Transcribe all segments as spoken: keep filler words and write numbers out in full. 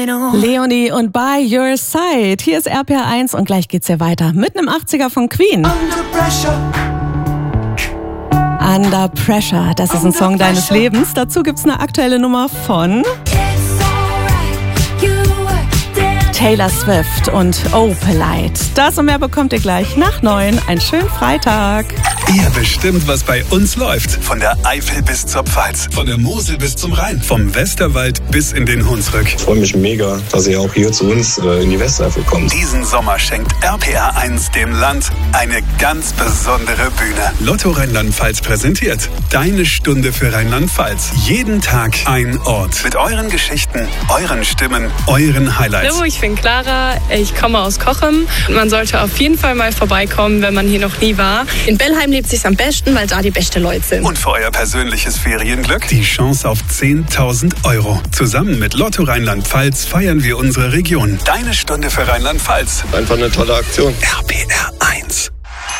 Leonie und By Your Side. Hier ist R P R eins und gleich geht's ja weiter mit einem achtziger von Queen. Under Pressure. Under Pressure, das ist ein Song deines Lebens. Dazu gibt's eine aktuelle Nummer von Taylor Swift und Oh Polite. Das und mehr bekommt ihr gleich nach neun. Einen schönen Freitag. Ihr bestimmt, was bei uns läuft. Von der Eifel bis zur Pfalz, von der Mosel bis zum Rhein, vom Westerwald bis in den Hunsrück. Ich freue mich mega, dass ihr auch hier zu uns äh, in die Westeifel kommt. Diesen Sommer schenkt R P R eins dem Land eine ganz besondere Bühne. Lotto Rheinland-Pfalz präsentiert Deine Stunde für Rheinland-Pfalz. Jeden Tag ein Ort. Mit euren Geschichten, euren Stimmen, euren Highlights. Hallo, ich bin Clara, ich komme aus Cochem. Man sollte auf jeden Fall mal vorbeikommen, wenn man hier noch nie war. In Bellheim lebt sich's am besten, weil da die besten Leute sind. Und für euer persönliches Ferienglück die Chance auf zehntausend Euro. Zusammen mit Lotto Rheinland-Pfalz feiern wir unsere Region. Deine Stunde für Rheinland-Pfalz. Einfach eine tolle Aktion. R P R eins.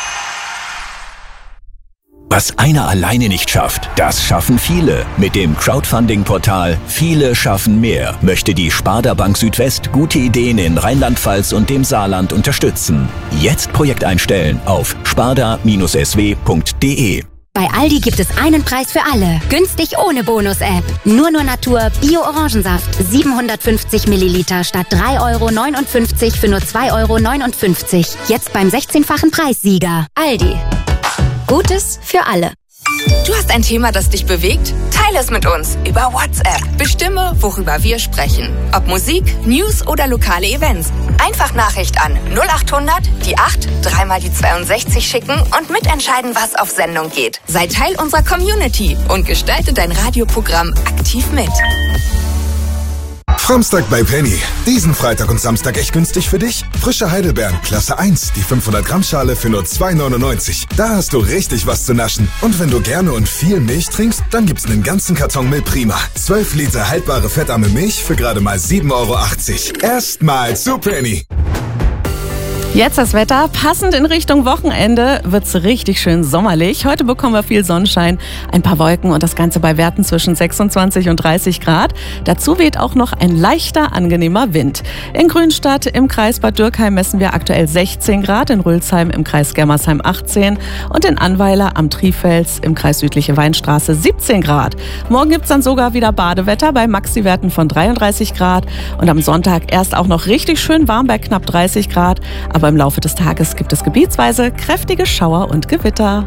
Was einer alleine nicht schafft, das schaffen viele. Mit dem Crowdfunding-Portal Viele schaffen mehr möchte die Sparda Bank Südwest gute Ideen in Rheinland-Pfalz und dem Saarland unterstützen. Jetzt Projekt einstellen auf sparda Bindestrich s w Punkt d e. Bei Aldi gibt es einen Preis für alle. Günstig ohne Bonus-App. Nur nur Natur Bio-Orangensaft. siebenhundertfünfzig Milliliter statt drei Euro neunundfünfzig für nur zwei Euro neunundfünfzig. Jetzt beim sechzehnfachen Preissieger. Aldi. Gutes für alle. Du hast ein Thema, das dich bewegt? Teile es mit uns über WhatsApp. Bestimme, worüber wir sprechen. Ob Musik, News oder lokale Events. Einfach Nachricht an null achthundert, die acht, dreimal die zweiundsechzig schicken und mitentscheiden, was auf Sendung geht. Sei Teil unserer Community und gestalte dein Radioprogramm aktiv mit. Samstag bei Penny. Diesen Freitag und Samstag echt günstig für dich? Frische Heidelbeeren, Klasse eins, die fünfhundert Gramm Schale für nur zwei neunundneunzig. Da hast du richtig was zu naschen. Und wenn du gerne und viel Milch trinkst, dann gibt's einen ganzen Karton Milch Prima. zwölf Liter haltbare fettarme Milch für gerade mal sieben Euro achtzig. Erstmal zu Penny. Jetzt das Wetter. Passend in Richtung Wochenende wird's richtig schön sommerlich. Heute bekommen wir viel Sonnenschein, ein paar Wolken und das Ganze bei Werten zwischen sechsundzwanzig und dreißig Grad. Dazu weht auch noch ein leichter, angenehmer Wind. In Grünstadt im Kreis Bad Dürkheim messen wir aktuell sechzehn Grad, in Rülsheim im Kreis Germersheim achtzehn und in Annweiler am Trifels im Kreis Südliche Weinstraße siebzehn Grad. Morgen gibt's dann sogar wieder Badewetter bei Maxi-Werten von dreiunddreißig Grad und am Sonntag erst auch noch richtig schön warm bei knapp dreißig Grad. Aber im Laufe des Tages gibt es gebietsweise kräftige Schauer und Gewitter.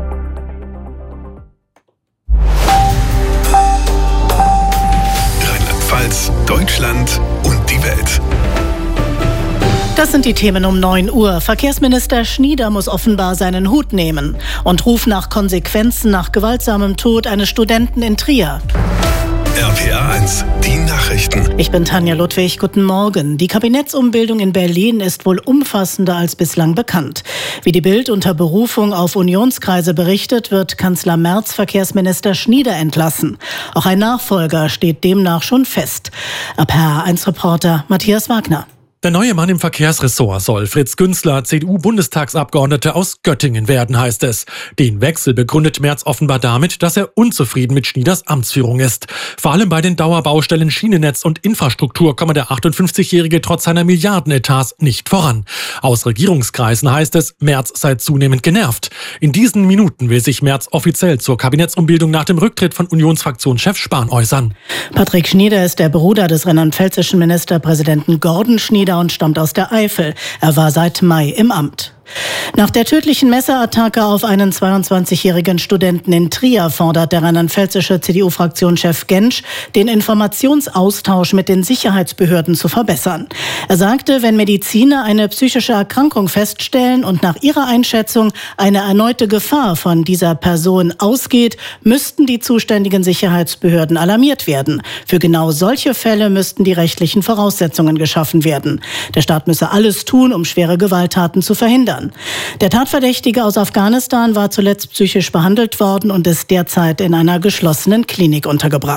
Rheinland-Pfalz, Deutschland und die Welt. Das sind die Themen um neun Uhr. Verkehrsminister Schnieder muss offenbar seinen Hut nehmen und ruft nach Konsequenzen nach gewaltsamem Tod eines Studenten in Trier. R P R eins, die Nachrichten. Ich bin Tanja Ludwig, guten Morgen. Die Kabinettsumbildung in Berlin ist wohl umfassender als bislang bekannt. Wie die Bild unter Berufung auf Unionskreise berichtet, wird Kanzler Merz Verkehrsminister Schnieder entlassen. Auch ein Nachfolger steht demnach schon fest. R P R eins Reporter Matthias Wagner. Der neue Mann im Verkehrsressort soll Fritz Günzler, C D U-Bundestagsabgeordneter aus Göttingen werden, heißt es. Den Wechsel begründet Merz offenbar damit, dass er unzufrieden mit Schnieders Amtsführung ist. Vor allem bei den Dauerbaustellen Schienennetz und Infrastruktur komme der achtundfünfzigjährige trotz seiner Milliardenetats nicht voran. Aus Regierungskreisen heißt es, Merz sei zunehmend genervt. In diesen Minuten will sich Merz offiziell zur Kabinettsumbildung nach dem Rücktritt von Unionsfraktionschef Spahn äußern. Patrick Schnieder ist der Bruder des rheinland-pfälzischen Ministerpräsidenten Gordon Schnieder und stammt aus der Eifel. Er war seit Mai im Amt. Nach der tödlichen Messerattacke auf einen zweiundzwanzigjährigen Studenten in Trier fordert der rheinland-pfälzische C D U-Fraktionschef Gentsch, den Informationsaustausch mit den Sicherheitsbehörden zu verbessern. Er sagte, wenn Mediziner eine psychische Erkrankung feststellen und nach ihrer Einschätzung eine erneute Gefahr von dieser Person ausgeht, müssten die zuständigen Sicherheitsbehörden alarmiert werden. Für genau solche Fälle müssten die rechtlichen Voraussetzungen geschaffen werden. Der Staat müsse alles tun, um schwere Gewalttaten zu verhindern. Der Tatverdächtige aus Afghanistan war zuletzt psychisch behandelt worden und ist derzeit in einer geschlossenen Klinik untergebracht.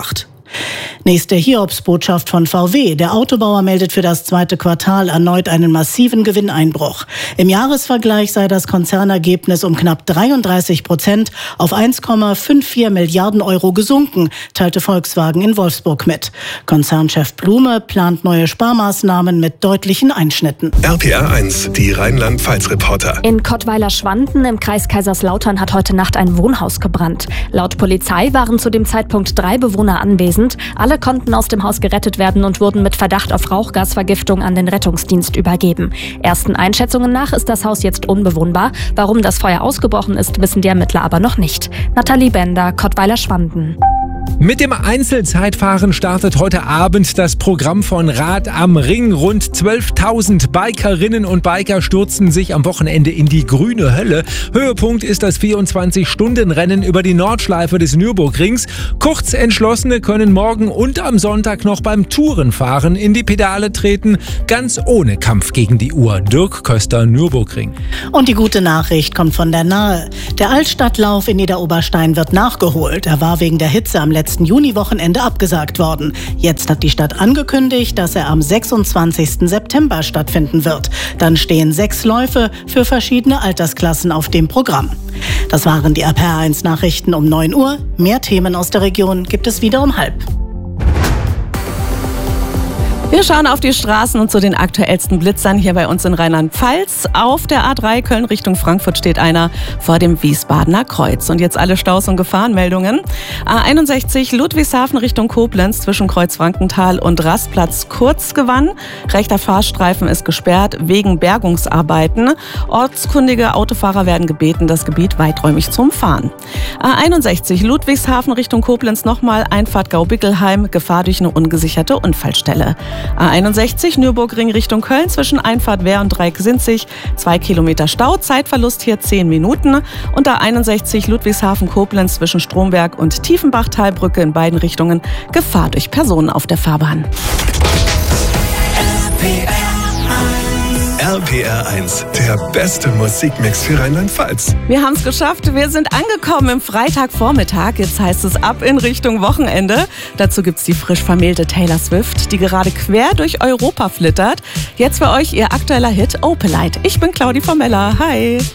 Nächste Hiobsbotschaft von V W. Der Autobauer meldet für das zweite Quartal erneut einen massiven Gewinneinbruch. Im Jahresvergleich sei das Konzernergebnis um knapp dreiunddreißig Prozent auf eins Komma vierundfünfzig Milliarden Euro gesunken, teilte Volkswagen in Wolfsburg mit. Konzernchef Blume plant neue Sparmaßnahmen mit deutlichen Einschnitten. R P R eins, die Rheinland-Pfalz-Reporter. In Kottweiler-Schwanden im Kreis Kaiserslautern hat heute Nacht ein Wohnhaus gebrannt. Laut Polizei waren zu dem Zeitpunkt drei Bewohner anwesend. Alle konnten aus dem Haus gerettet werden und wurden mit Verdacht auf Rauchgasvergiftung an den Rettungsdienst übergeben. Ersten Einschätzungen nach ist das Haus jetzt unbewohnbar. Warum das Feuer ausgebrochen ist, wissen die Ermittler aber noch nicht. Nathalie Bender, Kottweiler-Schwanden. Mit dem Einzelzeitfahren startet heute Abend das Programm von Rad am Ring. Rund zwölftausend Bikerinnen und Biker stürzen sich am Wochenende in die grüne Hölle. Höhepunkt ist das vierundzwanzig-Stunden-Rennen über die Nordschleife des Nürburgrings. Kurzentschlossene können morgen und am Sonntag noch beim Tourenfahren in die Pedale treten, ganz ohne Kampf gegen die Uhr. Dirk Köster, Nürburgring. Und die gute Nachricht kommt von der Nahe. Der Altstadtlauf in Niederoberstein wird nachgeholt. Er war wegen der Hitze am letzten Juni-Wochenende abgesagt worden. Jetzt hat die Stadt angekündigt, dass er am sechsundzwanzigsten September stattfinden wird. Dann stehen sechs Läufe für verschiedene Altersklassen auf dem Programm. Das waren die R P R eins Nachrichten um neun Uhr. Mehr Themen aus der Region gibt es wieder um halb. Wir schauen auf die Straßen und zu den aktuellsten Blitzern hier bei uns in Rheinland-Pfalz. Auf der A drei Köln Richtung Frankfurt steht einer vor dem Wiesbadener Kreuz. Und jetzt alle Staus und Gefahrenmeldungen. A einundsechzig Ludwigshafen Richtung Koblenz zwischen Kreuz Frankenthal und Rastplatz Kurzgewann. Rechter Fahrstreifen ist gesperrt wegen Bergungsarbeiten. Ortskundige Autofahrer werden gebeten, das Gebiet weiträumig zu umfahren. A einundsechzig Ludwigshafen Richtung Koblenz nochmal Einfahrt Gaubickelheim, Gefahr durch eine ungesicherte Unfallstelle. A einundsechzig Nürburgring Richtung Köln zwischen Einfahrt Wehr und Dreieck-Sinzig. Zwei Kilometer Stau, Zeitverlust hier zehn Minuten. Und A einundsechzig Ludwigshafen-Koblenz zwischen Stromberg und Tiefenbach-Talbrücke in beiden Richtungen. Gefahr durch Personen auf der Fahrbahn. R P R eins, der beste Musikmix für Rheinland-Pfalz. Wir haben es geschafft. Wir sind angekommen im Freitagvormittag. Jetzt heißt es ab in Richtung Wochenende. Dazu gibt's die frisch vermählte Taylor Swift, die gerade quer durch Europa flittert. Jetzt für euch ihr aktueller Hit Opalite. Ich bin Claudi Formella. Hi.